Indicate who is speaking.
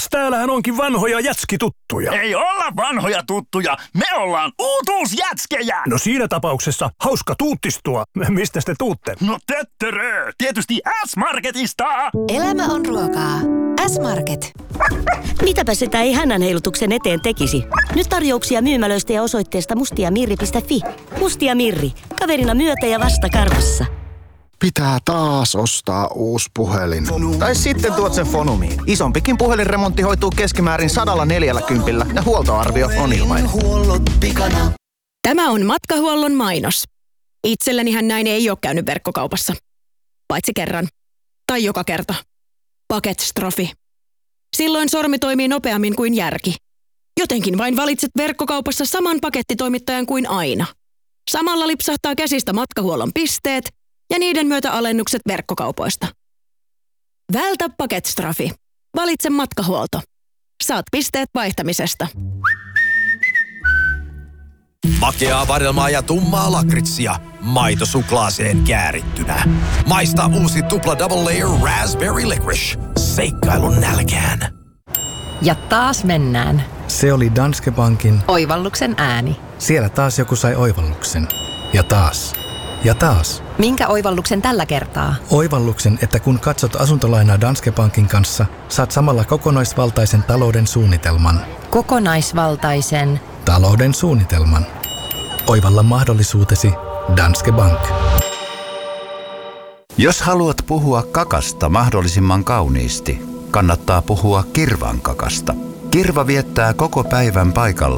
Speaker 1: täällähän onkin vanhoja jätskituttuja.
Speaker 2: Ei olla vanhoja tuttuja, me ollaan uutuusjätskejä!
Speaker 1: No siinä tapauksessa hauska tuuttistua. Mistä te tuutte?
Speaker 2: No töttörö, tietysti S-Marketista!
Speaker 3: Elämä on ruokaa. S-Market.
Speaker 4: Mitäpä sitä ei hännänheilutuksen eteen tekisi? Nyt tarjouksia myymälöistä ja osoitteesta mustiamirri.fi. Mustia Mirri. Kaverina myötä ja vasta karvassa.
Speaker 5: Pitää taas ostaa uusi puhelin.
Speaker 6: Tai sitten tuot sen Fonumiin. Isompikin puhelinremontti hoituu keskimäärin 140 ja huoltoarvio on ilmainen.
Speaker 7: Tämä on Matkahuollon mainos. Itsellänihän näin ei ole käynyt verkkokaupassa. Paitsi kerran. Tai joka kerta. Paketstrofi. Silloin sormi toimii nopeammin kuin järki. Jotenkin vain valitset verkkokaupassa saman pakettitoimittajan kuin aina. Samalla lipsahtaa käsistä Matkahuollon pisteet ja niiden myötä alennukset verkkokaupoista. Vältä paketstrafi. Valitse Matkahuolto. Saat pisteet vaihtamisesta.
Speaker 8: Makeaa vadelmaa ja tummaa lakritsia. Maito suklaaseen käärittynä. Maista uusi tupla double layer raspberry licorice. Seikkailun nälkään.
Speaker 3: Ja taas mennään.
Speaker 9: Se oli Danske Bankin
Speaker 3: Oivalluksen ääni.
Speaker 9: Siellä taas joku sai oivalluksen. Ja taas. Ja taas.
Speaker 3: Minkä oivalluksen tällä kertaa?
Speaker 9: Oivalluksen, että kun katsot asuntolainaa Danske Bankin kanssa, saat samalla kokonaisvaltaisen talouden suunnitelman.
Speaker 3: Kokonaisvaltaisen
Speaker 9: Talouden suunnitelman. Oivalla mahdollisuutesi Danske Bank.
Speaker 10: Jos haluat puhua kakasta mahdollisimman kauniisti, kannattaa puhua kirvan kakasta. Kirva viettää koko päivän paikalla